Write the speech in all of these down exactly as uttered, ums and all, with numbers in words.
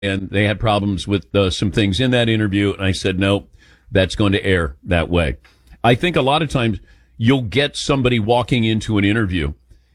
and they had problems with uh, some things in that interview. And I said, no, that's going to air that way. I think a lot of times you'll get somebody walking into an interview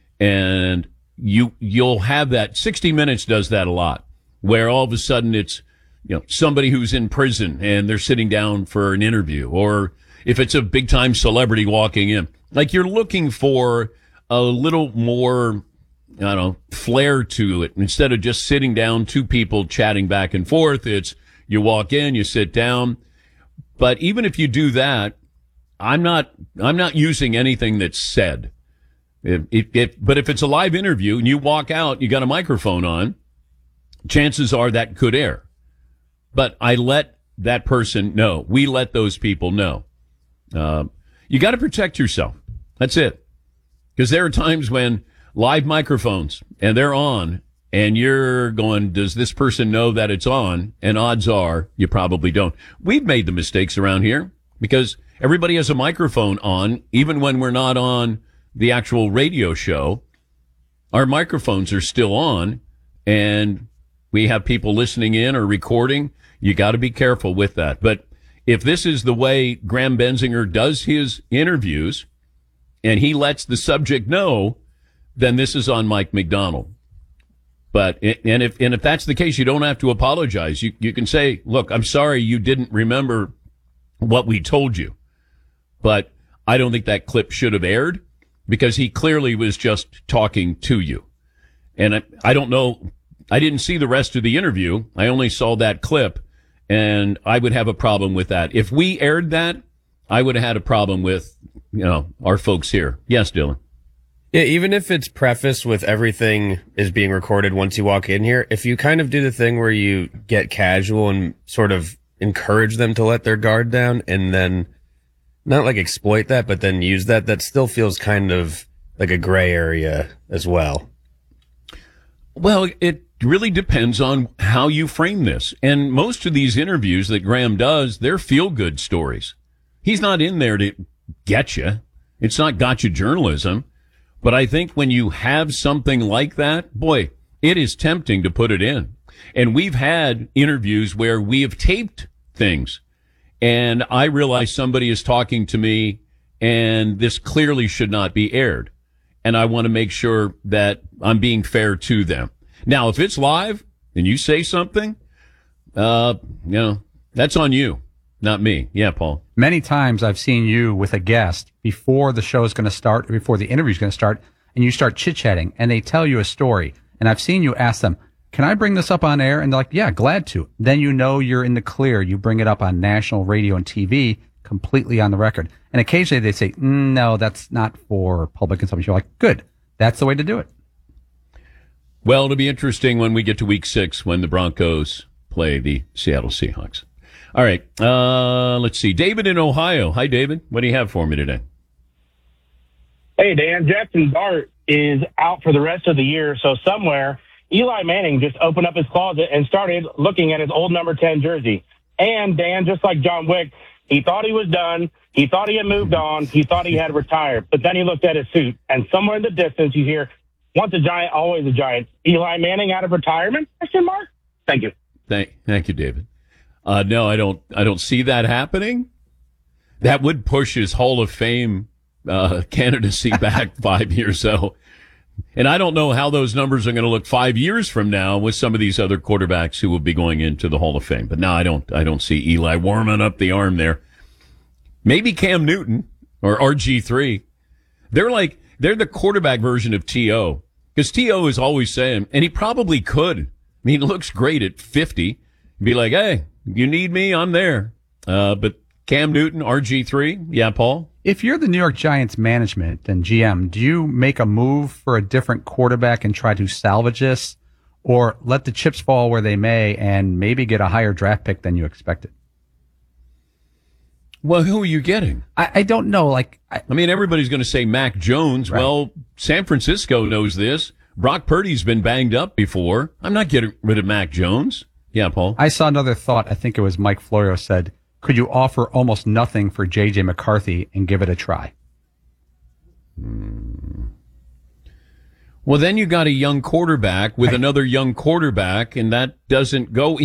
and you, you'll have that. sixty minutes does that a lot, where all of a sudden it's, you know, somebody who's in prison and they're sitting down for an interview, or if it's a big time celebrity walking in, like you're looking for a little more, I don't know, flair to it. Instead of just sitting down, two people chatting back and forth, it's you walk in, you sit down. But even if you do that, I'm not, I'm not using anything that's said. If, if, if, but if it's a live interview and you walk out, you got a microphone on, chances are that could air. But I let that person know. We let those people know. Uh, you got to protect yourself. That's it. Because there are times when live microphones and they're on and you're going, does this person know that it's on? And odds are you probably don't. We've made the mistakes around here because everybody has a microphone on, even when we're not on the actual radio show. Our microphones are still on and we have people listening in or recording. You got to be careful with that. But if this is the way Graham Benzinger does his interviews and he lets the subject know, then this is on Mike McDonald. But, and if, and if that's the case, you don't have to apologize. You, you can say, look, I'm sorry you didn't remember what we told you. But I don't think that clip should have aired because he clearly was just talking to you. And I, I don't know. I didn't see the rest of the interview. I only saw that clip, and I would have a problem with that. If we aired that, I would have had a problem with, you know, our folks here. Yes, Dylan. Yeah, even if it's prefaced with everything is being recorded once you walk in here, if you kind of do the thing where you get casual and sort of encourage them to let their guard down and then not like exploit that, but then use that, that still feels kind of like a gray area as well. Well, it really depends on how you frame this. And most of these interviews that Graham does, they're feel-good stories. He's not in there to get you. It's not gotcha journalism. But I think when you have something like that, boy, it is tempting to put it in. And we've had interviews where we have taped things. And I realize somebody is talking to me and this clearly should not be aired. And I want to make sure that I'm being fair to them. Now, if it's live and you say something, uh, you know, that's on you, not me. Yeah, Paul. Many times I've seen you with a guest before the show is going to start, or before the interview is going to start, and you start chit-chatting, and they tell you a story. And I've seen you ask them, can I bring this up on air? And they're like, yeah, glad to. Then you know you're in the clear. You bring it up on national radio and T V, completely on the record. And occasionally they say, mm, no, that's not for public consumption. You're like, good. That's the way to do it. Well, it'll be interesting when we get to week six when the Broncos play the Seattle Seahawks. All right. Uh, let's see. David in Ohio. Hi, David. What do you have for me today? Hey, Dan. Jackson Dart is out for the rest of the year. So somewhere, Eli Manning just opened up his closet and started looking at his old number ten jersey. And, Dan, just like John Wick, he thought he was done. He thought he had moved on. He thought he had retired. But then he looked at his suit, and somewhere in the distance you hear, once a giant, always a giant. Eli Manning out of retirement? Question mark? Thank you. Thank, thank you, David. Uh, no, I don't. I don't see that happening. That would push his Hall of Fame uh, candidacy back five years. So, and I don't know how those numbers are going to look five years from now with some of these other quarterbacks who will be going into the Hall of Fame. But no, I don't. I don't see Eli warming up the arm there. Maybe Cam Newton or R G three. They're like they're the quarterback version of T O. Because T O is always saying, and he probably could. I mean, he looks great at fifty. Be like, hey, you need me, I'm there. Uh, but Cam Newton, R G three, yeah, Paul? If you're the New York Giants management and G M, do you make a move for a different quarterback and try to salvage this? Or let the chips fall where they may and maybe get a higher draft pick than you expected? Well, who are you getting? I, I don't know. Like, I, I mean, everybody's going to say Mac Jones. Right. Well, San Francisco knows this. Brock Purdy's been banged up before. I'm not getting rid of Mac Jones. Yeah, Paul. I saw another thought. I think it was Mike Florio said, could you offer almost nothing for J J McCarthy and give it a try? Hmm. Well, then you got a young quarterback with another young quarterback, and that doesn't go